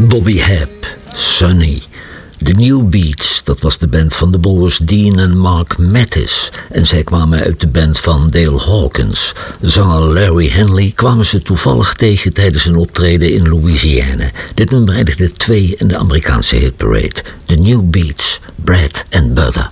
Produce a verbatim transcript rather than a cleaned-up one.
Bobby Hebb, Sonny. The New Beats, dat was de band van de broers Dean en Mark Mathis. En zij kwamen uit de band van Dale Hawkins. Zanger Larry Henley kwamen ze toevallig tegen tijdens een optreden in Louisiana. Dit nummer eindigde twee in de Amerikaanse hitparade. The New Beats, Bread and Butter.